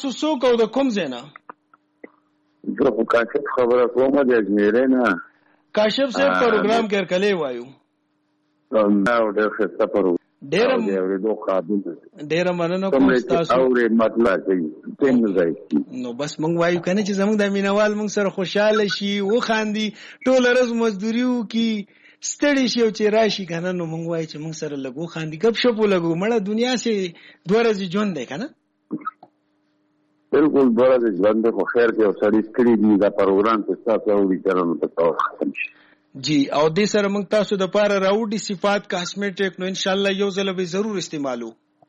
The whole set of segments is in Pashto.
تاسو څوک او د کوم ځای نه؟ زه خو کاشف خبره کوم د اجمیرې نه. کاشف صاحب پروګرام کې کله وایو دا ډېر ښه پروګرام ډېر مننه کوم تاسو اورې مطلب کوي تم ځای نو بس مونږ وایو کنه چې زموږ د مینوال مونږ سره خوشاله شي و خاندي ټول ورځ مزدوري وکي ستړي شي او چې راشي کنه نو مونږ وایو چې مونږ سره لګو خاندي غب شپ لګو مړه دنیا سي دوه ورځې ژوند دی کنه بالکل دوه ورځې ژوند خو خیر کې او سړی ستړي دي دا پروګرام چې تاسو اوري چرنو ته ختم شي جی او دې سره موږ تاسو د پاره راوډي صفات کاسمیټک نو ان شاء الله یو ځل به ضرور استعمالو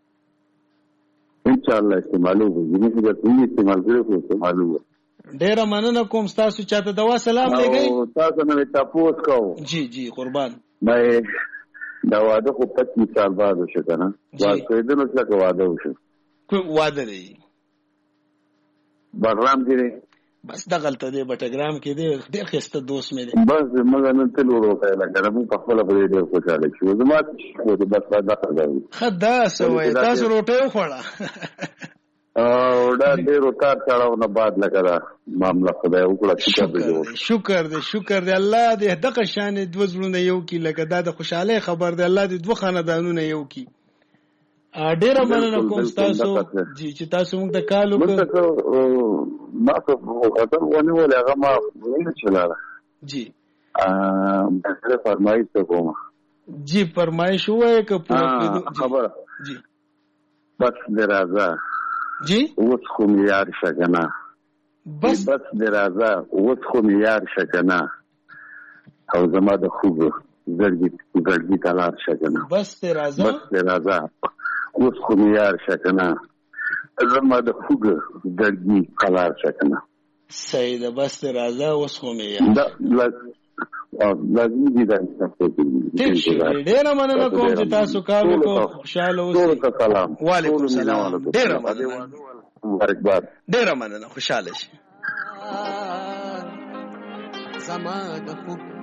ان شاء الله استعمالو به دې چې استعمال کړو استعمالو ډېر مننه کوم تاسو چاته دوا سلام لګی او تاسو نو تاسو کو جی جی قربان مې دا واده خو 25 سال بعد وشو کنه واده نو څه واده وشو کوم واده دی بارام دی بس دا غلطه دی بټګرام کې دی ډېر خسته دوست مې دی بس موږ نن تل وروته لګره موږ په خپل په دې خوشاله شو زما خو دې بس دا راغلی خدا سوې تاسو روټه خوړه او دا ډېر وکړ چاړو نه بعد لګره معاملې خدای وکړه شکر دې الله دې دغه شان د وزرونه یو کی لکه دا د خوشاله خبر دی الله دې دوه خاندانونه یو کی ډېر مننه کوم تاسو جی چې تاسو موږ د کالو ما ته خطر ونه ولا هغه ما ویني چلاله جی بهر فرمایش کوم جی فرمایش وای که پوره خبر جی بس درازه جی اوس خو یار شګنا بس درازه اوس خو یار شګنا او زما د خوب زړګي تلار شګنا بس درازه اوس خو یار شګنا زما د خوګ درګي قلار شکنه سید بس راځه اوس خو مې دا لازم دي دا ډېر مننه کوم چې تاسو کار وکړو خوشاله اوسئ سلام وعلیکم السلام ډېر مننه مبارکباد ډېر مننه خوشاله شئ زما د خوب